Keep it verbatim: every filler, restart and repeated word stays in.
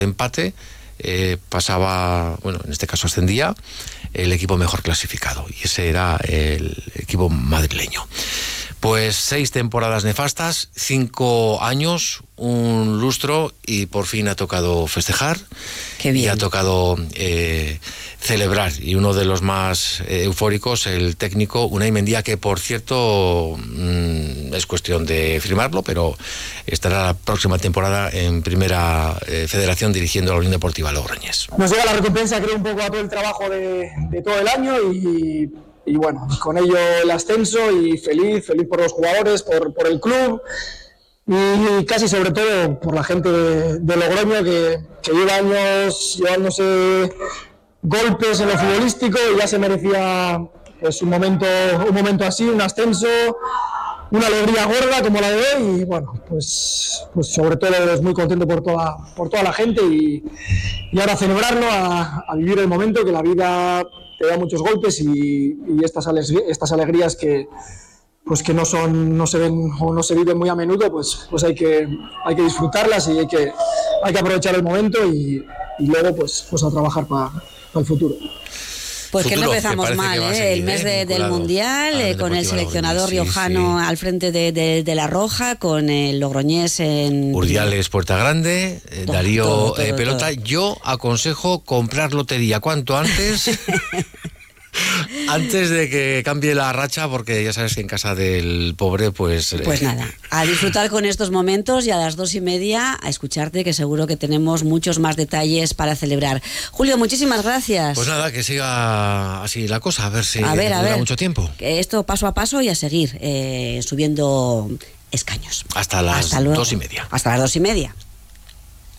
empate, eh, pasaba, bueno, en este caso ascendía el equipo mejor clasificado, y ese era el equipo madrileño. Pues seis temporadas nefastas, cinco años, un lustro, y por fin ha tocado festejar. Qué bien. Y ha tocado eh, celebrar, y uno de los más eh, eufóricos, el técnico Unai Mendía, que por cierto mmm, es cuestión de firmarlo, pero estará la próxima temporada en Primera eh, Federación dirigiendo a la Unión Deportiva Logroñés. Nos llega la recompensa, creo, un poco a todo el trabajo de, de todo el año, y, y bueno, con ello el ascenso, y feliz, feliz por los jugadores, por, por el club, y casi sobre todo por la gente de, de Logroño, que, que lleva años llevándose golpes en lo futbolístico, y ya se merecía pues, un momento, un momento así, un ascenso, una alegría gorda como la de hoy. Y bueno, pues, pues sobre todo es muy contento por toda, por toda la gente, y, y ahora celebrarlo, a, a vivir el momento, que la vida te da muchos golpes, y, y estas, estas alegrías que pues que no son, no se ven o no se viven muy a menudo, pues, pues hay que, hay que disfrutarlas, y hay que, hay que aprovechar el momento, y, y luego pues, pues a trabajar para pa el futuro. Pues que no empezamos mal, ¿eh? Seguir, el mes de, del Mundial, eh, con el seleccionador sí, riojano sí. al frente de, de, de La Roja, con el logroñés en... Urdiales, Puerta Grande, eh, todo, Darío todo, todo, eh, Pelota. Todo. Yo aconsejo comprar lotería cuanto antes... Antes de que cambie la racha, porque ya sabes que en casa del pobre, pues... Pues nada, a disfrutar con estos momentos, y a las dos y media a escucharte, que seguro que tenemos muchos más detalles para celebrar. Julio, muchísimas gracias. Pues nada, que siga así la cosa, a ver si a ver, a dura ver. mucho tiempo. Esto paso a paso, y a seguir eh, subiendo escaños. Hasta las Hasta luego. dos y media. Hasta las dos y media.